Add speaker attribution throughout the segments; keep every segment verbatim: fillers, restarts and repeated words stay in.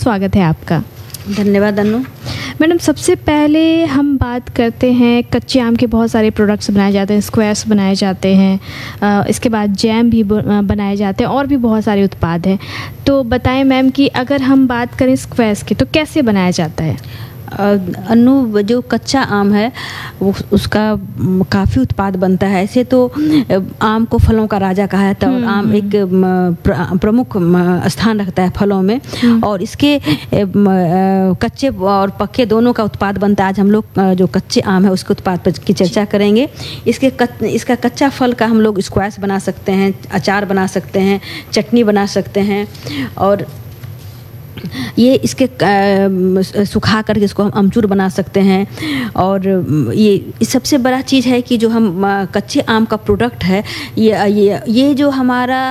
Speaker 1: स्वागत है आपका।
Speaker 2: धन्यवाद अनु।
Speaker 1: मैडम, सबसे पहले हम बात करते हैं, कच्चे आम के बहुत सारे प्रोडक्ट्स बनाए जाते हैं, स्क्वैश बनाए जाते हैं, आ, इसके बाद जैम भी बनाए जाते हैं और भी बहुत सारे उत्पाद हैं। तो बताएं मैम कि अगर हम बात करें स्क्वैश की तो कैसे बनाया जाता है?
Speaker 2: अनु, जो कच्चा आम है वो उसका काफ़ी उत्पाद बनता है। ऐसे तो आम को फलों का राजा कहा जाता है और आम एक प्रमुख स्थान रखता है फलों में, और इसके कच्चे और पक्के दोनों का उत्पाद बनता है। आज हम लोग जो कच्चे आम है उसके उत्पाद पर की चर्चा करेंगे। इसके कच, इसका कच्चा फल का हम लोग स्क्वैश बना सकते हैं, अचार बना सकते हैं, चटनी बना सकते हैं, और ये इसके सुखा करके इसको हम अमचूर बना सकते हैं। और ये सबसे बड़ा चीज़ है कि जो हम कच्चे आम का प्रोडक्ट है, ये ये ये जो हमारा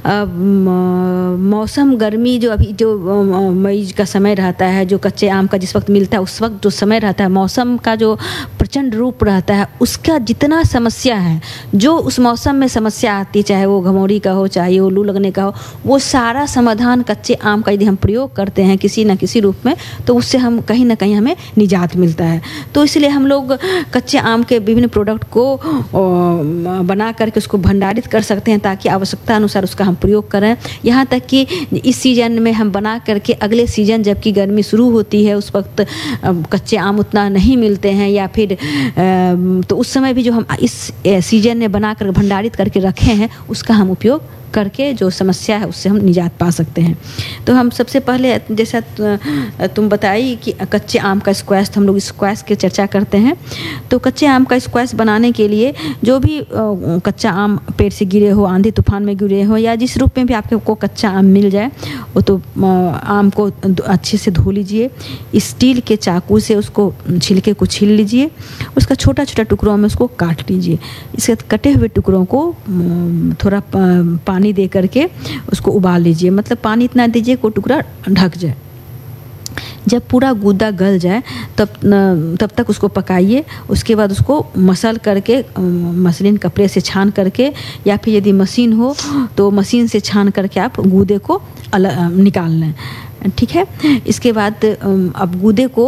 Speaker 2: मौसम गर्मी जो अभी जो मई का समय रहता है, जो कच्चे आम का जिस वक्त मिलता है उस वक्त जो समय रहता है, मौसम का जो प्रचंड रूप रहता है, उसका जितना समस्या है, जो उस मौसम में समस्या आती है, चाहे वो घमौरी का हो, चाहे वो लू लगने का हो, वो सारा समाधान कच्चे आम का यदि हम प्रयोग करते हैं किसी न किसी रूप में, तो उससे हम कहीं ना कहीं हमें निजात मिलता है। तो इसलिए हम लोग कच्चे आम के विभिन्न प्रोडक्ट को बना करके उसको भंडारित कर सकते हैं ताकि आवश्यकता अनुसार उसका हम प्रयोग करें। यहाँ तक कि इस सीजन में हम बना करके अगले सीजन जबकि गर्मी शुरू होती है उस वक्त कच्चे आम उतना नहीं मिलते हैं, या फिर तो उस समय भी जो हम इस सीजन में बना कर भंडारित करके रखे हैं उसका हम उपयोग करके जो समस्या है उससे हम निजात पा सकते हैं। तो हम सबसे पहले, जैसा तुम बताई कि कच्चे आम का स्क्वैश, हम लोग स्क्वैश की चर्चा करते हैं। तो कच्चे आम का स्क्वैश बनाने के लिए जो भी कच्चा आम पेड़ से गिरे हो, आंधी तूफान में गिरे हो, या जिस रूप में भी आपके को कच्चा आम मिल जाए, वो तो आम को अच्छे से धो लीजिए, स्टील के चाकू से उसको छिलके को छील लीजिए, उसका छोटा छोटा टुकड़ों में उसको काट लीजिए। इसके कटे हुए टुकड़ों को थोड़ा पानी दे करके उसको उबाल लीजिए, मतलब पानी इतना दीजिए कि टुकड़ा ढक जाए। जब पूरा गूदा गल जाए तब तब तक उसको पकाइए। उसके बाद उसको मसल करके मसलिन कपड़े से छान करके, या फिर यदि मशीन हो तो मशीन से छान करके आप गूदे को अलग निकाल लें, ठीक है। इसके बाद अब गूदे को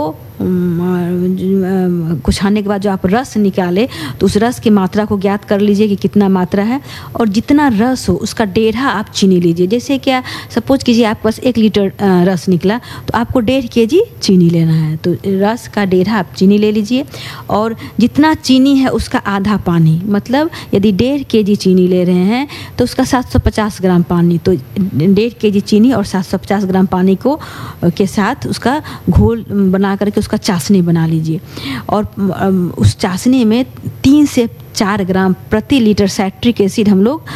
Speaker 2: को छानने के बाद जो आप रस निकाले तो उस रस की मात्रा को ज्ञात कर लीजिए कि कितना मात्रा है, और जितना रस हो उसका डेढ़ा आप चीनी लीजिए। जैसे क्या सपोज कीजिए आपके पास एक लीटर रस निकला तो आपको डेढ़ के जी चीनी लेना है, तो रस का डेढ़ा आप चीनी ले लीजिए, और जितना चीनी है उसका आधा पानी, मतलब यदि डेढ़ के जी चीनी ले रहे हैं तो उसका सात सौ पचास ग्राम पानी, तो डेढ़ के जी चीनी और सात सौ पचास ग्राम पानी को के साथ उसका घोल बना करके उसका चाशनी बना लीजिए। और उस चाशनी में तीन से चार ग्राम प्रति लीटर साइट्रिक एसिड हम लोग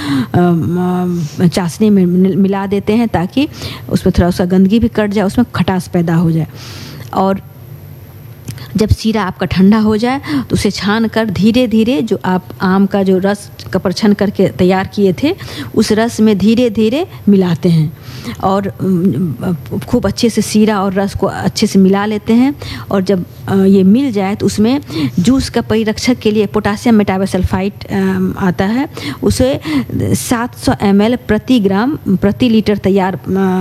Speaker 2: चाशनी में मिला देते हैं ताकि उसमें थोड़ा सा गंदगी भी कट जाए, उसमें खटास पैदा हो जाए। और जब शीरा आपका ठंडा हो जाए तो उसे छान कर धीरे धीरे जो आप आम का जो रस कपर छन करके तैयार किए थे उस रस में धीरे धीरे मिलाते हैं, और खूब अच्छे से शीरा और रस को अच्छे से मिला लेते हैं। और जब ये मिल जाए तो उसमें जूस का परिरक्षक के लिए पोटासियम मेटाबोसल्फाइड आता है, उसे सात सौ एम एल प्रति ग्राम प्रति लीटर तैयार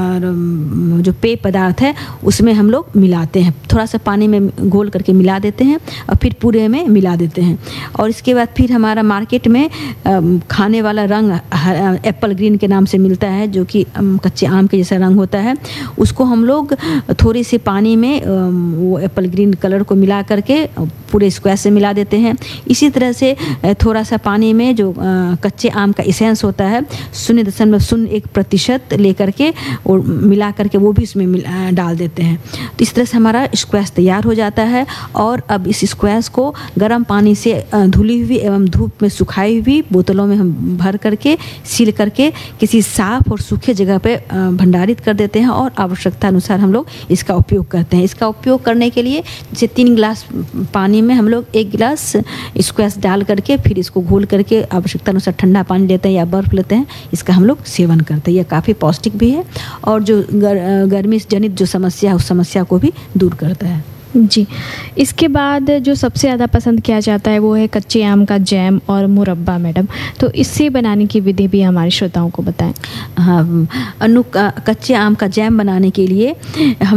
Speaker 2: जो पेय पदार्थ है उसमें हम लोग मिलाते हैं। थोड़ा सा पानी में घोल करके मिला देते हैं और फिर पूरे में मिला देते हैं। और इसके बाद फिर हमारा मार्केट में खाने वाला रंग एप्पल ग्रीन के नाम से मिलता है, जो कि कच्चे आम के जैसा रंग होता है। उसको हम लोग थोड़ी सी पानी में वो एप्पल ग्रीन कलर को मिला करके पूरे स्क्वैश से मिला देते हैं। इसी तरह से थोड़ा सा पानी में जो कच्चे आम का इसेंस होता है शून्य दशमलव शून्य एक प्रतिशत ले करके और मिला करके वो भी उसमें डाल देते हैं। तो इस तरह से हमारा स्क्वैश तैयार हो जाता है। और अब इस स्क्वैश को गर्म पानी से धुली हुई एवं धूप में सुखाई हुई बोतलों में हम भर करके सील करके किसी साफ और सूखे जगह पे भंडारित कर देते हैं, और आवश्यकता अनुसार हम लोग इसका उपयोग करते हैं। इसका उपयोग करने के लिए जैसे तीन गिलास पानी में हम लोग एक गिलास स्क्वैश डाल करके फिर इसको घोल करके आवश्यकता अनुसार ठंडा पानी लेते हैं या बर्फ़ लेते हैं, इसका हम लोग सेवन करते हैं। यह काफ़ी पौष्टिक भी है और जो गर, गर्मी जनित जो समस्या है उस समस्या को भी दूर करता है।
Speaker 1: जी, इसके बाद जो सबसे ज़्यादा पसंद किया जाता है वो है कच्चे आम का जैम और मुरब्बा मैडम, तो इससे बनाने की विधि भी हमारे श्रोताओं को बताएं।
Speaker 2: हाँ अनु, कच्चे आम का जैम बनाने के लिए हम